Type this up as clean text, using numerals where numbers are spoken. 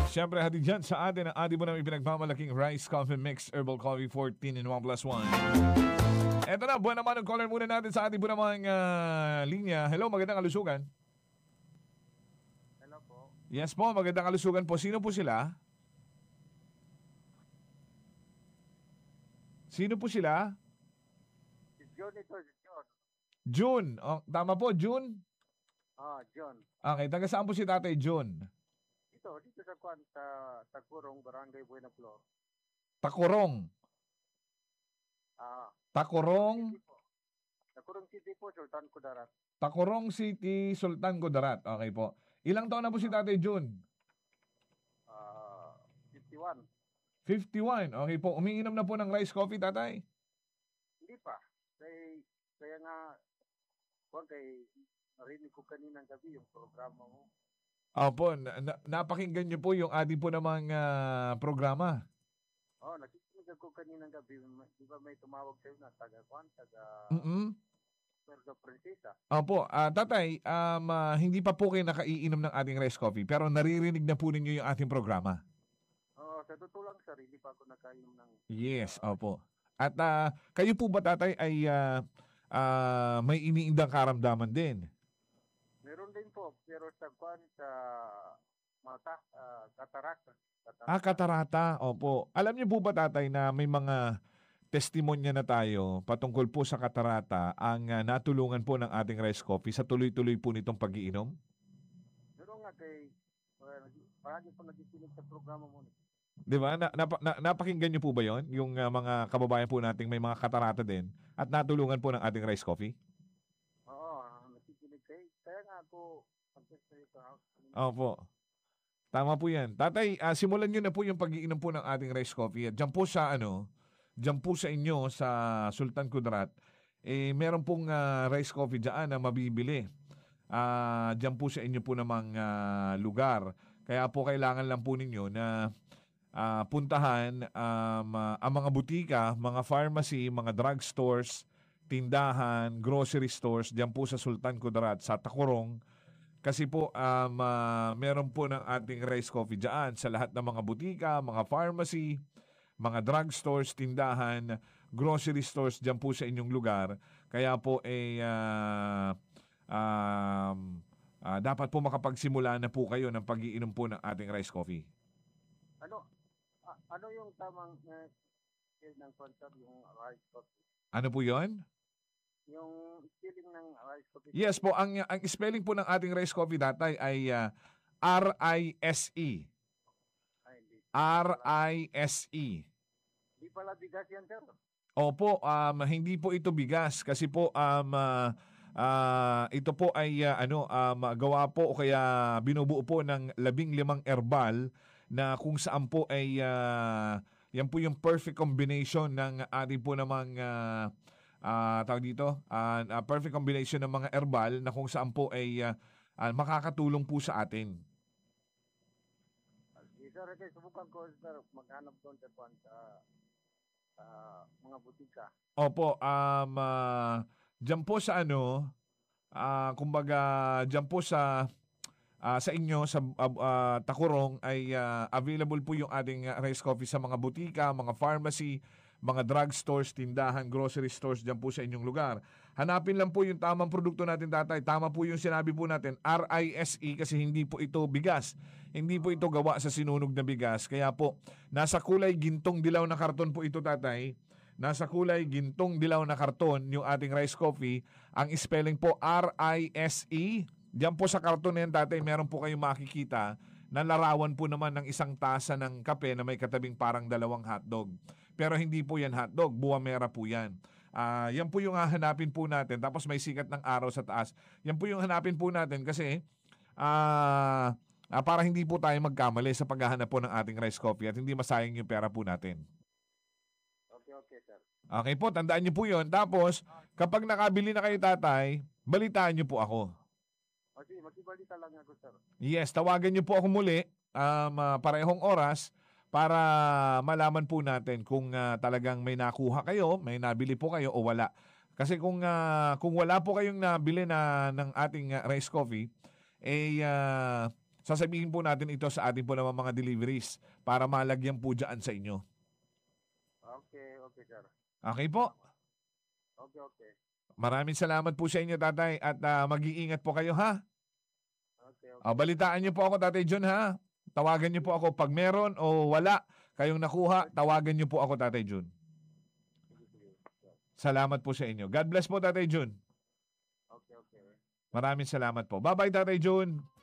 Siyempre, hatid dyan sa atin ang ating mo namin pinagmamalaking Rice Coffee Mix Herbal Coffee 14 in 1 plus 1. Eto na, buwan naman ang caller muna natin sa ating po namang linya. Hello, magandang kalusugan. Hello po. Yes po, magandang kalusugan po. Sino po sila? Sino po sila? Si John ito, si John. June. Oh, tama po, June? John. Okay, taga saan po si Tatay June? Dito sa Kwan, sa Tagurong, Barangay Buena Flor. Takurong. Takurong. Tagurong City po, Sultan Kudarat. Takurong City, Sultan Kudarat. Okay po. Ilang taon na po si Tatay June? 51. 51. Okay po. Umiinom na po ng rice coffee, Tatay? Hindi pa. Kaya nga, narinig ko kaninang gabi yung programa mo. Opo, napakinggan niyo po yung ating po namang programa. Nakikinig ko kaninang gabi. Di ba may tumawag sa'yo na taga-Kwan, Puerto Princesa? Opo, Tatay, hindi pa po kayo nakaiinom ng ating rice coffee, pero naririnig na po ninyo yung ating programa. Sa totoo lang, sarili pa ako nakainom ng... Yes, opo. At kayo po ba, Tatay, ay may iniindang karamdaman din? Meron din po, pero sa Kwan, sa mata, katarata. Katarata, opo. Alam niyo po ba, Tatay, na may mga testimonya na tayo patungkol po sa katarata ang natulungan po ng ating rice coffee sa tuloy-tuloy po nitong pag-iinom? Meron nga parang po nagikinig sa programa mo. Di ba? Napakinggan niyo po ba yon? Yung mga kababayan po nating may mga katarata din at natulungan po ng ating rice coffee? Oo, nakikinig kayo. Kaya nga ako mag-test sa house. Opo. Tama po yan. Tatay, simulan niyo na po yung pag-iinom po ng ating rice coffee. At dyan po sa inyo sa Sultan Kudarat, meron pong rice coffee dyan na mabibili. Dyan po sa inyo po namang lugar. Kaya po kailangan lang po ninyo na puntahan ang mga butika, mga pharmacy, mga drugstores, tindahan, grocery stores diyan po sa Sultan Kudarat sa Takurong. Kasi po meron po ng ating rice coffee diyan sa lahat ng mga butika, mga pharmacy, mga drugstores, tindahan, grocery stores diyan po sa inyong lugar. Kaya po dapat po makapagsimula na po kayo ng pag-iinom po ng ating rice coffee. Ano yung tamang ng concept yung rice coffee? Ano po yon? Yung spelling ng rice coffee. Yes po, ang spelling po ng ating rice coffee, Tatay, ay R-I-S-E. R-I-S-E. Hindi pala bigas yan, sir? Opo, hindi po ito bigas kasi po ito po ay gawa po o kaya binubuo po ng 15 herbal na kung saan po ay yan po yung perfect combination ng ating po namang tawag dito, perfect combination ng mga herbal na kung saan po ay makakatulong po sa atin. Sir, subukan ko, sir, maghanap doon sa mga butika. Opo, dyan po sa kumbaga dyan po sa inyo sa Takurong ay available po yung ating rice coffee sa mga butika, mga pharmacy, mga drugstores, tindahan, grocery stores dyan po sa inyong lugar. Hanapin lang po yung tamang produkto natin, Tatay. Tama po yung sinabi po natin, R-I-S-E, kasi hindi po ito bigas. Hindi po ito gawa sa sinunog na bigas. Kaya po, nasa kulay gintong dilaw na karton po ito, Tatay. Nasa kulay gintong dilaw na karton yung ating rice coffee. Ang spelling po R-I-S-E. Diyan po sa karton na yan, Tatay, meron po kayong makikita na larawan po naman ng isang tasa ng kape na may katabing parang 2 hotdog. Pero hindi po yan hotdog, buwamera po yan. Yan po yung hahanapin po natin. Tapos may sikat ng araw sa taas. Yan po yung hanapin po natin kasi para hindi po tayo magkamali sa paghahanap po ng ating rice coffee at hindi masayang yung pera po natin. Okay, sir. Okay po, tandaan niyo po yun. Tapos, kapag nakabili na kayo, Tatay, balitaan niyo po ako. Okay, magsibalita lang ako, sir. Yes, tawagan niyo po ako muli, parehong oras, para malaman po natin kung talagang may nakuha kayo, may nabili po kayo o wala. Kasi kung wala po kayong nabili ng ating rice coffee, sasabihin po natin ito sa ating po naman mga deliveries para malagyan po dyan sa inyo. Okay, okay, sir. Okay po? Okay, okay. Maraming salamat po sa inyo, tatay, at mag-iingat po kayo, ha? Okay, okay. Balitaan niyo po ako, Tatay John, ha? Tawagan niyo po ako pag meron o wala kayong nakuha, tawagan niyo po ako, Tatay John. Sige, sige. Sir. Salamat po sa inyo. God bless po, Tatay John. Okay, okay. Maraming salamat po. Bye-bye, Tatay John.